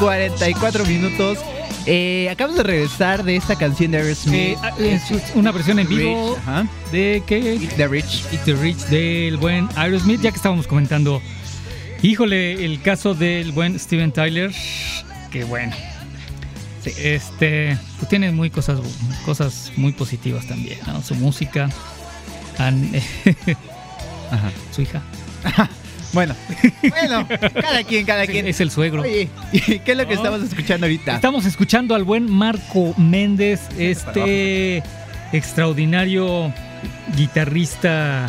44 minutos. Acabamos de regresar de esta canción de Aerosmith. Es una versión en vivo Rich, de que Eat the Rich. Eat the Rich del buen Aerosmith, ya que estábamos comentando, híjole, el caso del buen Steven Tyler, que bueno, sí, pues tiene cosas muy positivas también, ¿no? Su música, su hija. Bueno, cada quien. Es el suegro. Oye, ¿qué es lo que estamos escuchando ahorita? Estamos escuchando al buen Marco Méndez, extraordinario guitarrista,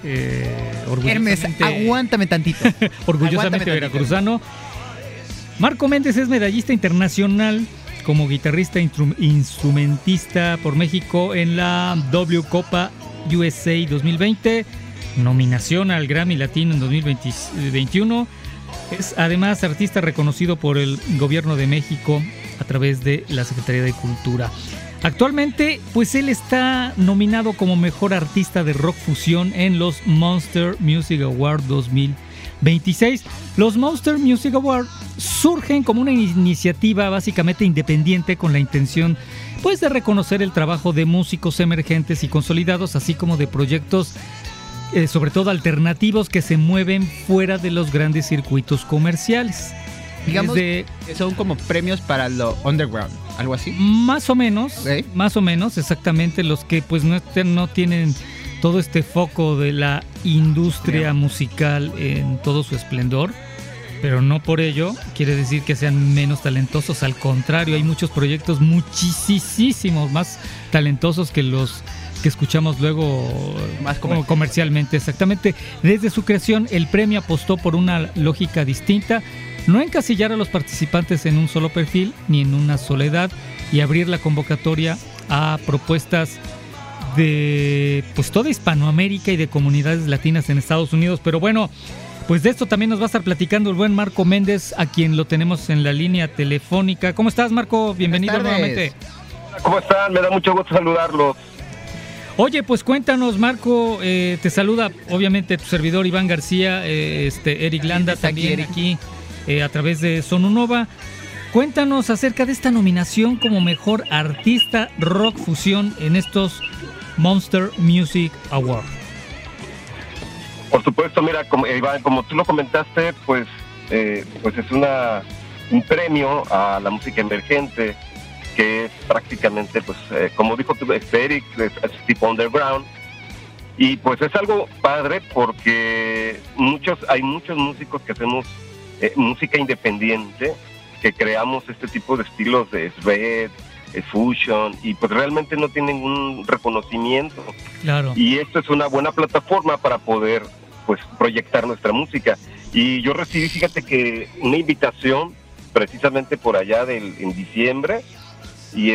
Hermes, aguántame tantito. Orgullosamente veracruzano. Marco Méndez es medallista internacional como guitarrista instrumentista por México en la W Copa USA 2020. Nominación al Grammy Latino en 2021. Es además artista reconocido por el Gobierno de México a través de la Secretaría de Cultura. Actualmente, pues él está nominado como mejor artista de rock fusión en los Monster Music Award 2026. Los Monster Music Award surgen como una iniciativa básicamente independiente con la intención, pues, de reconocer el trabajo de músicos emergentes y consolidados, así como de proyectos sobre todo alternativos que se mueven fuera de los grandes circuitos comerciales. Digamos que son como premios para lo underground, algo así. Más o menos, ¿okay? Más o menos, exactamente, los que pues no tienen todo este foco de la industria musical en todo su esplendor, pero no por ello quiere decir que sean menos talentosos. Al contrario, hay muchos proyectos muchísimos más talentosos que los que escuchamos luego más comercialmente. Exactamente. Desde su creación, el premio apostó por una lógica distinta: no encasillar a los participantes en un solo perfil ni en una sola edad, y abrir la convocatoria a propuestas de pues toda Hispanoamérica y de comunidades latinas en Estados Unidos. Pero bueno, pues de esto también nos va a estar platicando el buen Marco Méndez, a quien lo tenemos en la línea telefónica. ¿Cómo estás, Marco? Bienvenido nuevamente. ¿Cómo están? Me da mucho gusto saludarlos. Oye, pues cuéntanos, Marco, te saluda obviamente tu servidor Iván García, Eric Landa también aquí a través de Sonunova. Cuéntanos acerca de esta nominación como mejor artista rock fusión en estos Monster Music Awards. Por supuesto, mira, Iván, como tú lo comentaste, pues es un premio a la música emergente, que es prácticamente, pues, como dijo Eric, es tipo underground. Y pues es algo padre porque hay muchos músicos que hacemos música independiente, que creamos este tipo de estilos de shred, fusion, y pues realmente no tienen ningún reconocimiento. Claro. Y esto es una buena plataforma para poder, pues, proyectar nuestra música. Y yo recibí, fíjate que una invitación precisamente por allá en diciembre, y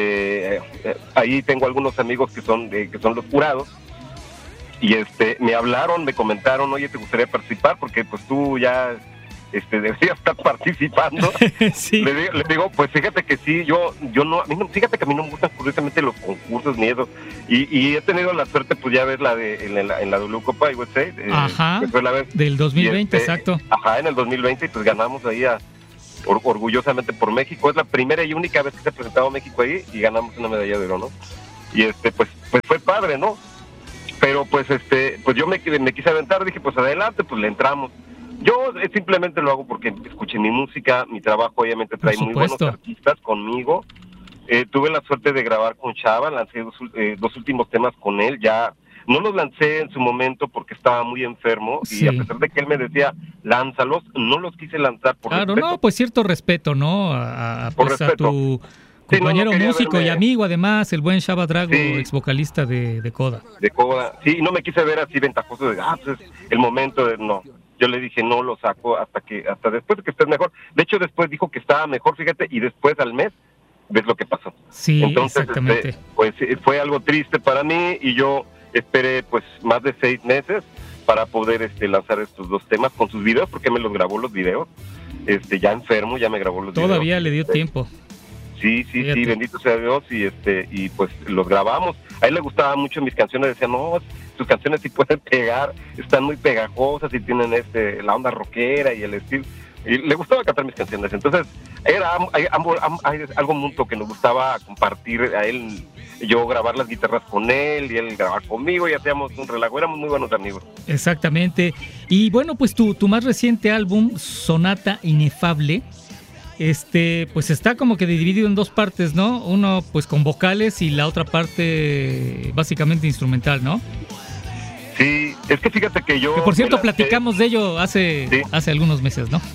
ahí tengo algunos amigos que son los jurados, y me hablaron, me comentaron: oye, ¿te gustaría participar? Porque pues tú ya deberías estar participando. Sí. Le digo, pues fíjate que sí, yo no, fíjate que a mí no me gustan curiosamente los concursos ni eso, y he tenido la suerte, pues, ya ver en la W Copa USA, ajá, que fue la vez del 2020, exacto. Ajá, en el 2020, y pues ganamos ahí orgullosamente por México. Es la primera y única vez que se ha presentado México ahí y ganamos una medalla de oro, ¿no? Y pues fue padre, ¿no? Pero pues pues yo me quise aventar, dije, pues adelante, pues le entramos. Yo simplemente lo hago porque escuché mi música, mi trabajo obviamente trae muy buenos artistas conmigo. Tuve la suerte de grabar con Chava, lancé dos últimos temas con él. Ya no los lancé en su momento porque estaba muy enfermo, sí. Y a pesar de que él me decía, lánzalos, no los quise lanzar por respeto. No, pues cierto respeto, ¿no? Por respeto. A tu compañero músico verme... y amigo, además, el buen Chava Drago, sí, ex vocalista de Coda. De Coda, sí, no me quise ver así ventajoso de, pues el momento de, no. Yo le dije, no lo saco hasta después de que estés mejor. De hecho, después dijo que estaba mejor, fíjate, y después al mes, ves lo que pasó. Sí, entonces, exactamente. Pues fue algo triste para mí, y yo esperé pues más de 6 meses para poder lanzar estos dos temas con sus videos, porque me los grabó los videos. Ya enfermo, ya me grabó los videos. Todavía le dio tiempo. Sí, bendito sea Dios, y pues los grabamos. A él le gustaban mucho mis canciones, decía, no, tus canciones sí pueden pegar, están muy pegajosas y tienen la onda rockera y el estilo. y le gustaba cantar mis canciones. Entonces era algo mutuo que nos gustaba compartir a él, yo grabar las guitarras con él y él grabar conmigo, y hacíamos un relajo, éramos muy buenos amigos. Exactamente. Y bueno, pues tu más reciente álbum, Sonata Inefable, pues está como que dividido en dos partes, ¿no? Uno pues con vocales y la otra parte básicamente instrumental, ¿no? Sí, es que fíjate que yo... Que por cierto, platicamos de ello hace algunos meses, ¿no?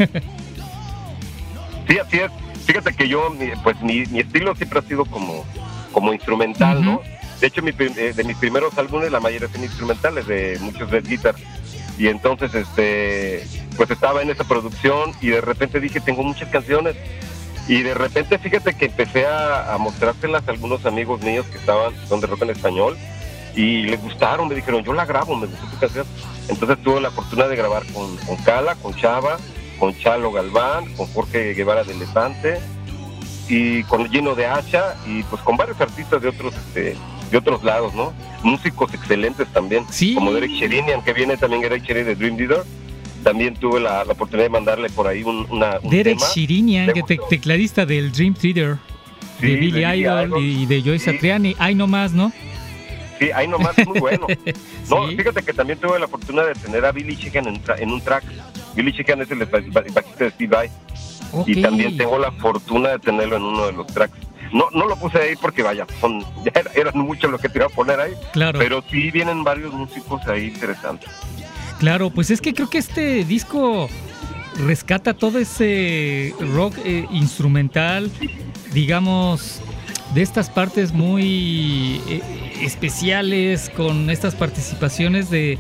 Sí, así es. Fíjate que yo, pues mi estilo siempre ha sido como instrumental, ¿no? De hecho, de mis primeros álbumes, la mayoría son instrumentales, de muchos de guitar. Y entonces, pues estaba en esa producción y de repente dije, tengo muchas canciones. Y de repente, fíjate que empecé a mostrárselas a algunos amigos míos que son de rock en español. Y les gustaron, me dijeron, yo la grabo, me gustó tu canción. Entonces tuve la fortuna de grabar con Cala, con Chava, con Chalo Galván, con Jorge Guevara de Elefante y con Gino de Hacha, y pues con varios artistas de otros lados, ¿no? Músicos excelentes también, sí, como Derek Sherinian, que viene también Derek Sherinian de Dream Theater. También tuve la oportunidad de mandarle por ahí un Derek tema. Sherinian, tecladista del Dream Theater, sí, de Billy Idol y de Joy Satriani, ahí nomás, ¿no? Sí, ahí nomás, es muy bueno. No, sí. Fíjate que también tuve la fortuna de tener a Billy Sheehan en un track. Billy Sheehan es el bajista de Steve Vai. Okay. Y también tengo la fortuna de tenerlo en uno de los tracks. No lo puse ahí porque vaya, eran mucho lo que te iba a poner ahí. Claro. Pero sí vienen varios músicos ahí interesantes. Claro, pues es que creo que este disco rescata todo ese rock instrumental, digamos, de estas partes muy especiales, con estas participaciones de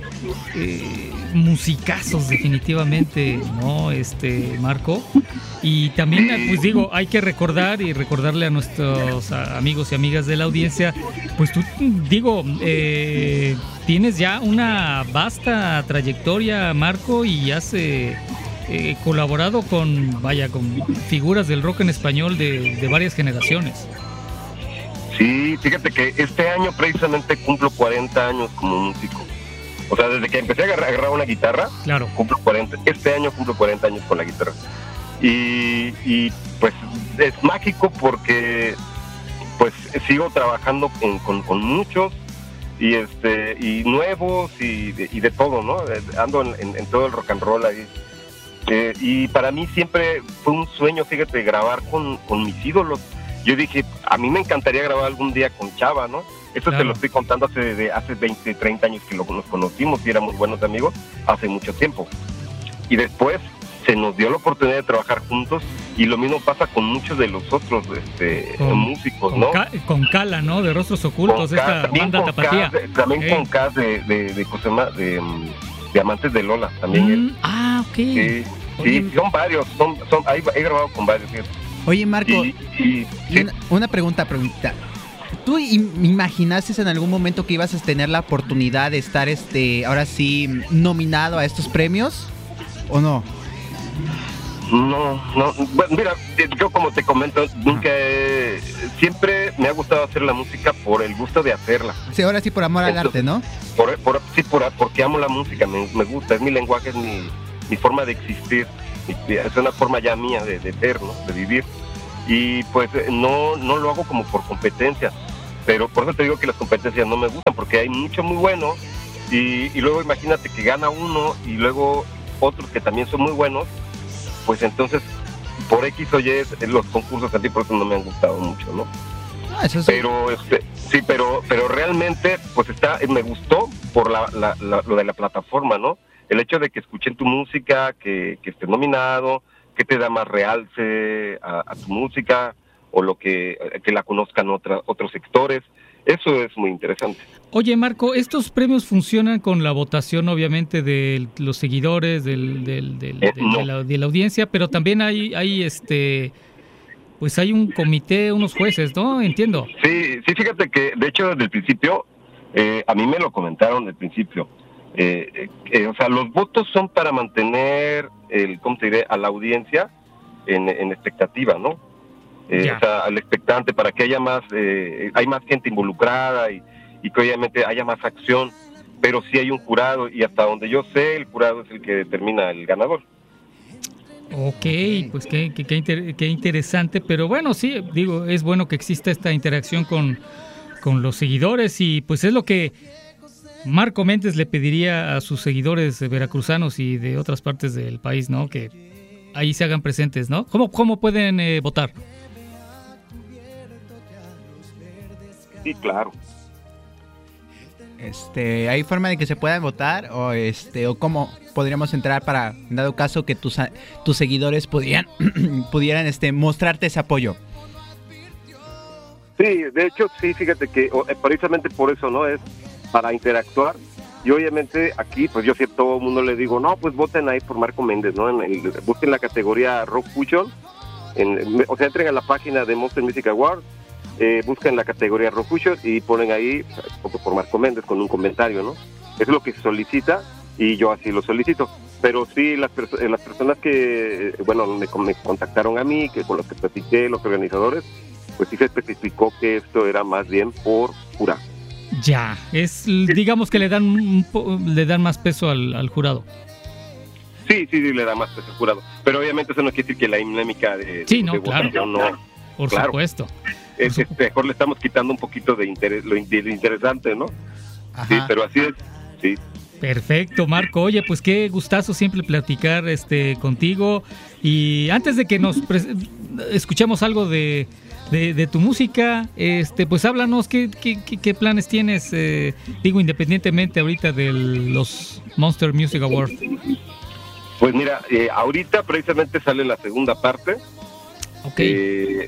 musicazos definitivamente, ¿no? Marco. Y también, pues digo, hay que recordarle a nuestros amigos y amigas de la audiencia, pues tú, tienes ya una vasta trayectoria, Marco, y has colaborado con figuras del rock en español de varias generaciones. Sí, fíjate que este año precisamente cumplo 40 años como músico. O sea, desde que empecé a agarrar una guitarra, claro, cumplo 40. Este año cumplo 40 años con la guitarra. Y pues es mágico porque pues sigo trabajando con muchos y nuevos y de todo, ¿no? Ando en todo el rock and roll ahí. Y para mí siempre fue un sueño, fíjate, grabar con mis ídolos. Yo dije, a mí me encantaría grabar algún día con Chava, ¿no? Eso claro. Te lo estoy contando hace 20, 30 años que nos conocimos y éramos buenos amigos, hace mucho tiempo. Y después se nos dio la oportunidad de trabajar juntos, y lo mismo pasa con muchos de los otros músicos, ¿no? Con Cala, ¿no? De Rostros Ocultos, esta banda tapatía. También con Cas de Cosema, de Amantes de Lola, también él. Ah, ok. Sí, son varios, he grabado con varios, ¿cierto? Oye, Marco, ¿sí? una pregunta. ¿Tú imaginaste en algún momento que ibas a tener la oportunidad de estar, ahora sí, nominado a estos premios, o no? No. Bueno, mira, yo como te comento, siempre me ha gustado hacer la música por el gusto de hacerla. Sí, ahora sí, por amor al arte, ¿no? Porque amo la música, me gusta, es mi lenguaje, es mi forma de existir. Es una forma ya mía de ser, ¿no? De vivir. Y pues no lo hago como por competencia, pero por eso te digo que las competencias no me gustan, porque hay mucho muy bueno y luego imagínate que gana uno y luego otros que también son muy buenos, pues entonces por X o Y los concursos a ti por eso no me han gustado mucho, ¿no? Eso sí. Pero realmente pues me gustó por lo de la plataforma, ¿no? El hecho de que escuchen tu música, que esté nominado, que te da más realce a tu música, o que la conozcan otros sectores. Eso es muy interesante. Oye, Marco, estos premios funcionan con la votación, obviamente, de los seguidores, de la audiencia, pero también hay pues hay un comité, unos jueces, ¿no? Entiendo. Sí, fíjate que, de hecho, desde el principio, a mí me lo comentaron desde el principio. O sea, los votos son para mantener a la audiencia en expectativa, ¿no? O sea, al expectante, para que haya hay más gente involucrada y que obviamente haya más acción, pero sí hay un jurado, y hasta donde yo sé, el jurado es el que determina el ganador. Ok, pues qué interesante, pero bueno, sí, digo, es bueno que exista esta interacción con los seguidores y pues es lo que Marco Méndez le pediría a sus seguidores veracruzanos y de otras partes del país, ¿no? Que ahí se hagan presentes, ¿no? ¿Cómo pueden votar? Sí, claro. ¿Hay forma de que se puedan votar o o cómo podríamos entrar para, en dado caso, que tus seguidores pudieran mostrarte ese apoyo? Sí, de hecho, sí, fíjate que precisamente por eso, ¿no? Es para interactuar. Y obviamente aquí, pues yo sí a todo el mundo le digo, no, pues voten ahí por Marco Méndez, ¿no? Busquen la categoría Rock Fusion, o sea, entren a la página de Monster Music Awards, buscan la categoría Rock Fusion y ponen ahí voto por Marco Méndez con un comentario, ¿no? Es lo que se solicita y yo así lo solicito. Pero sí, las personas que, bueno, me contactaron a mí, que con los que platiqué, los organizadores, pues sí se especificó que esto era más bien por jurado. Ya, digamos que le dan más peso al jurado. Sí, le da más peso al jurado. Pero obviamente eso no quiere decir que la dinámica de claro. votación no. Por supuesto. Mejor le estamos quitando un poquito de interés, lo interesante, ¿no? Ajá. Sí, pero así es, sí. Perfecto, Marco. Oye, pues qué gustazo siempre platicar contigo. Y antes de que nos escuchemos algo de tu música, pues háblanos qué planes tienes, independientemente ahorita de los Monster Music Awards. Pues mira, ahorita precisamente sale la segunda parte. Okay.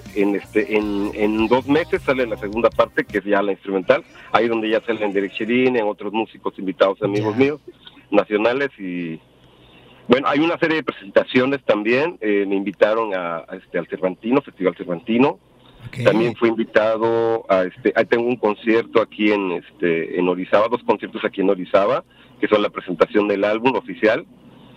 En 2 meses sale la segunda parte, que es ya la instrumental, ahí donde ya salen Derek Sherine, en otros músicos invitados, amigos míos, nacionales, y bueno, hay una serie de presentaciones también. Me invitaron al Cervantino, Festival Cervantino. Okay. También fui invitado ahí tengo un concierto aquí en Orizaba, 2 conciertos aquí en Orizaba, que son la presentación del álbum oficial.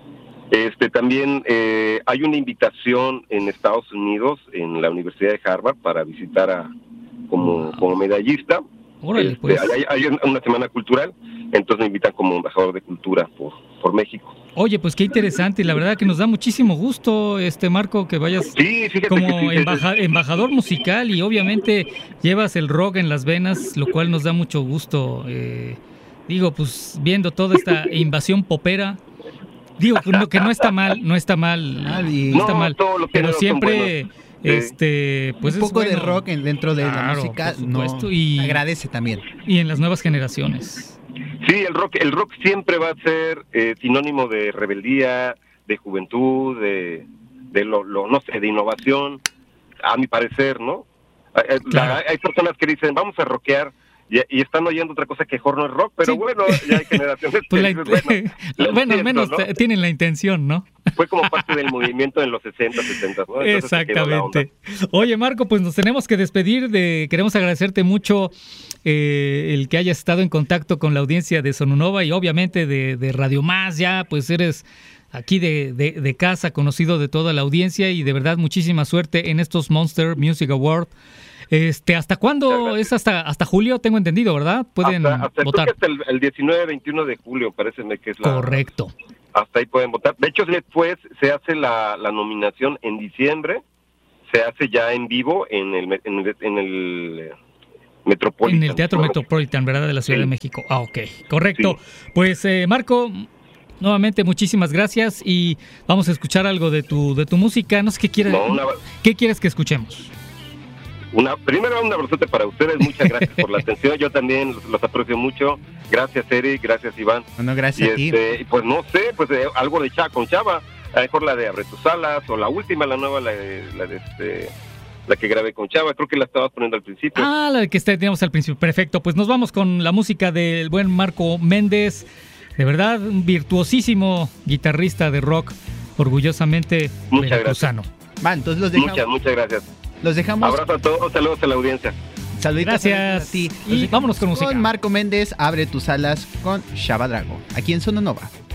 También hay una invitación en Estados Unidos, en la Universidad de Harvard, para visitar como medallista. Órale, pues. Hay una semana cultural, entonces me invitan como embajador de cultura por México. Oye, pues qué interesante, y la verdad que nos da muchísimo gusto, Marco, que vayas como embajador musical, y obviamente llevas el rock en las venas, lo cual nos da mucho gusto. Pues viendo toda esta invasión popera. Que no está mal, pero siempre pues un poco es bueno. De rock dentro de la música, no, y agradece también. Y en las nuevas generaciones. Sí, el rock siempre va a ser sinónimo de rebeldía, de juventud, de no sé, de innovación, a mi parecer, ¿no? Claro. Hay personas que dicen, vamos a rockear, y están oyendo otra cosa que mejor no es rock, pero bueno, ya hay generaciones que dicen, bueno, al menos, ¿no? Tienen la intención, ¿no? Fue como parte del movimiento en los 60, 70, ¿no? Entonces, exactamente. Oye, Marco, pues nos tenemos que despedir. Queremos agradecerte mucho el que hayas estado en contacto con la audiencia de Sonunova y obviamente de Radio Más. Ya, pues eres aquí de casa, conocido de toda la audiencia, y de verdad muchísima suerte en estos Monster Music Awards. ¿Hasta cuándo? Es hasta julio, tengo entendido, ¿verdad? Pueden votar. Hasta el 19-21 de julio, paréceme que es la... Correcto. Hasta ahí pueden votar. De hecho, después se hace la nominación en diciembre, se hace ya en vivo en el Metropolitan. En el Teatro Metropolitan, ¿verdad? De la Ciudad de México. Ah, ok. Correcto. Sí. Pues, Marco, nuevamente muchísimas gracias, y vamos a escuchar algo de tu música. No sé qué quieres que escuchemos. Primero un abrazote para ustedes, muchas gracias por la atención, yo también los aprecio mucho, gracias Eric, gracias Iván. Bueno, gracias a ti. Pues no sé, algo de con Chava, a lo mejor la de Abre tus alas, o la última, la nueva, la que grabé con Chava, creo que la estabas poniendo al principio. Ah, la que teníamos al principio, perfecto, pues nos vamos con la música del buen Marco Méndez, de verdad, un virtuosísimo guitarrista de rock, orgullosamente veracruzano. Va, entonces los dejamos. Muchas gracias. Los dejamos. Abrazo a todos, saludos a la audiencia. Saluditos. Gracias. A ti. Y vámonos con música. Con Marco Méndez, Abre tus alas con Chava Drago, aquí en Sonunova.